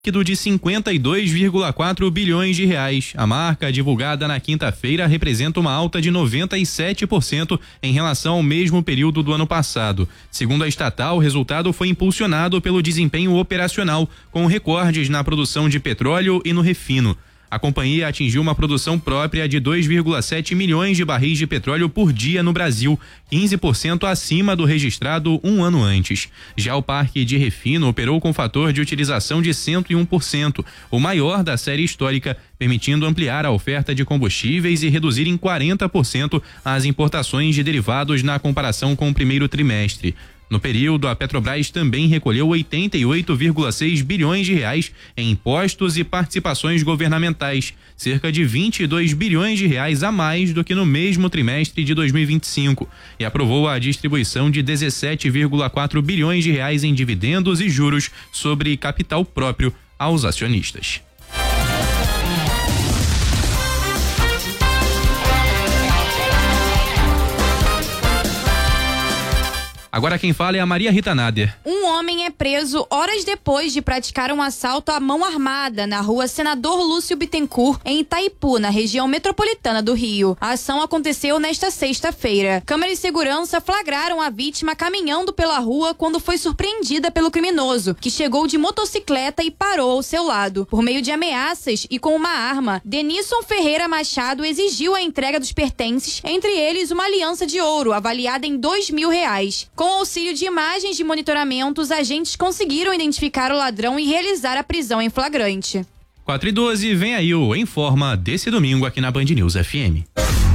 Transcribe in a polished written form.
líquido de 52,4 bilhões de reais. A marca divulgada na quinta-feira representa uma alta de 97% em relação ao mesmo período do ano passado. Segundo a estatal, o resultado foi impulsionado pelo desempenho operacional, com recordes na produção de petróleo e no refino. A companhia atingiu uma produção própria de 2,7 milhões de barris de petróleo por dia no Brasil, 15% acima do registrado um ano antes. Já o parque de refino operou com fator de utilização de 101%, o maior da série histórica, permitindo ampliar a oferta de combustíveis e reduzir em 40% as importações de derivados na comparação com o primeiro trimestre. No período, a Petrobras também recolheu 88,6 bilhões de reais em impostos e participações governamentais, cerca de 22 bilhões de reais a mais do que no mesmo trimestre de 2025, e aprovou a distribuição de 17,4 bilhões de reais em dividendos e juros sobre capital próprio aos acionistas. Agora quem fala é a Maria Rita Nader. Um homem é preso horas depois de praticar um assalto à mão armada na rua Senador Lúcio Bittencourt, em Itaipu, na região metropolitana do Rio. A ação aconteceu nesta sexta-feira. Câmeras de segurança flagraram a vítima caminhando pela rua quando foi surpreendida pelo criminoso, que chegou de motocicleta e parou ao seu lado. Por meio de ameaças e com uma arma, Denilson Ferreira Machado exigiu a entrega dos pertences, entre eles uma aliança de ouro avaliada em R$2.000. Com o auxílio de imagens de monitoramento, os agentes conseguiram identificar o ladrão e realizar a prisão em flagrante. 4:12, vem aí o Em Forma desse domingo aqui na Band News FM.